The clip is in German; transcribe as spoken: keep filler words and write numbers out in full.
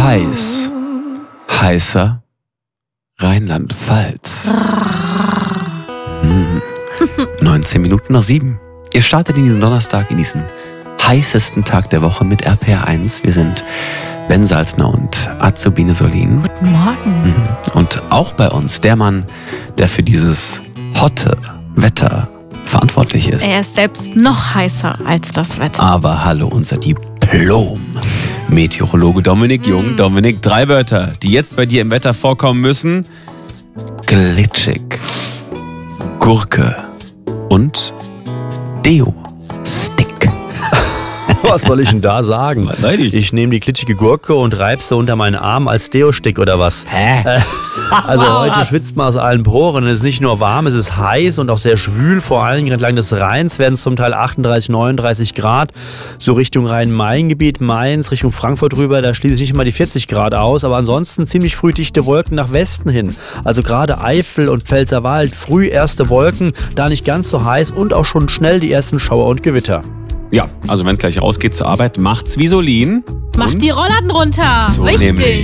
Heiß. Heißer Rheinland-Pfalz. Hm. neunzehn Minuten nach sieben. Ihr startet in diesen Donnerstag, in diesen heißesten Tag der Woche mit R P R eins. Wir sind Ben Salzner und Azubine Solin. Guten Morgen. Und auch bei uns der Mann, der für dieses hotte Wetter verantwortlich ist. Er ist selbst noch heißer als das Wetter. Aber hallo, unser Diplom-Meteorologe Dominik Jung. Mm. Dominik, drei Wörter, die jetzt bei dir im Wetter vorkommen müssen. Glitschig, Gurke und Deo-Stick. Was soll ich denn da sagen? Weiß ich. Ich nehme die glitschige Gurke und reibe sie unter meinen Arm als Deo-Stick oder was? Hä? Äh, also heute schwitzt man aus allen Poren. Es ist nicht nur warm, es ist heiß und auch sehr schwül. Vor allem entlang des Rheins werden es zum Teil achtunddreißig, neununddreißig Grad. So Richtung Rhein-Main-Gebiet, Mainz, Richtung Frankfurt rüber, da schließe ich nicht mal die vierzig Grad aus. Aber ansonsten ziemlich früh dichte Wolken nach Westen hin. Also gerade Eifel und Pfälzerwald, früh erste Wolken, da nicht ganz so heiß und auch schon schnell die ersten Schauer und Gewitter. Ja, also wenn es gleich rausgeht zur Arbeit, macht's wie Solin. Macht die Rollladen runter. So Richtig. nämlich.